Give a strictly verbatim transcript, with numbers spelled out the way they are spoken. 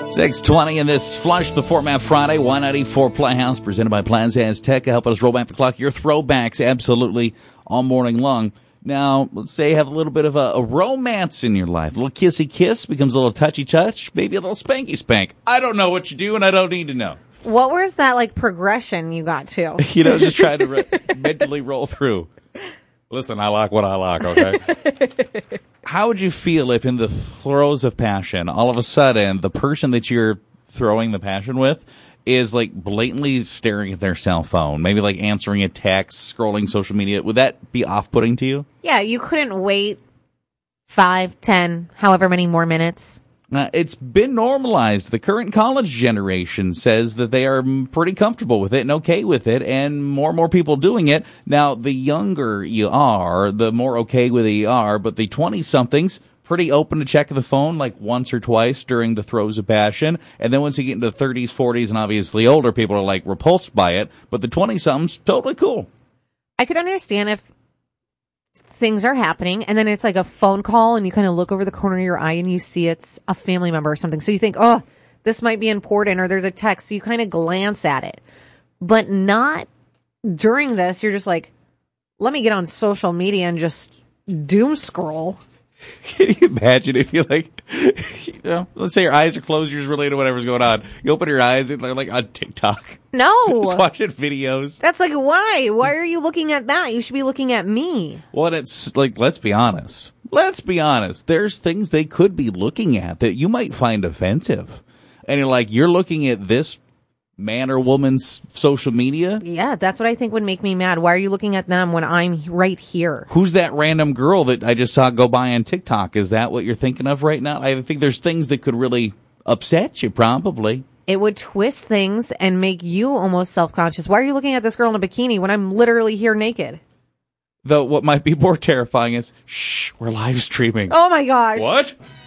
six twenty in this Flush the Format Friday, one ninety-four Playhouse, presented by Plaza Azteca, helping us roll back the clock. Your throwbacks absolutely all morning long. Now, let's say you have a little bit of a, a romance in your life. A little kissy kiss becomes a little touchy touch, maybe a little spanky spank. I don't know what you do, and I don't need to know. What was that, like, progression you got to? You know, just trying to re- mentally roll through. Listen, I like what I like, okay? How would you feel if in the throes of passion, all of a sudden, the person that you're throwing the passion with is, like, blatantly staring at their cell phone, maybe, like, answering a text, scrolling social media? Would that be off-putting to you? Yeah, you couldn't wait five, ten, however many more minutes. Uh, it's been normalized. The current college generation says that they are pretty comfortable with it and okay with it, and more and more people doing it. Now, the younger you are, the more okay with it you are, but the twenty-somethings, pretty open to check the phone like once or twice during the throes of passion. And then once you get into the thirties, forties, and obviously older, people are like repulsed by it. But the twenty-somethings, totally cool. I could understand if things are happening and then it's like a phone call and you kind of look over the corner of your eye and you see it's a family member or something. So you think, oh, this might be important, or there's a text. So you kind of glance at it, but not during this. You're just like, let me get on social media and just doom scroll. Can you imagine if you like, you know, let's say your eyes are closed, you're just related to whatever's going on. You open your eyes and they're like on TikTok. No. Just watching videos. That's like, why? Why are you looking at that? You should be looking at me. Well, it's like, let's be honest. Let's be honest. There's things they could be looking at that you might find offensive. And you're like, you're looking at this man or woman's social media? Yeah, that's what I think would make me mad. Why are you looking at them when I'm right here? Who's that random girl that I just saw go by on TikTok? Is that what you're thinking of right now? I think there's things that could really upset you, probably. It would twist things and make you almost self-conscious. Why are you looking at this girl in a bikini when I'm literally here naked? Though what might be more terrifying is, shh, we're live streaming. Oh my gosh. What?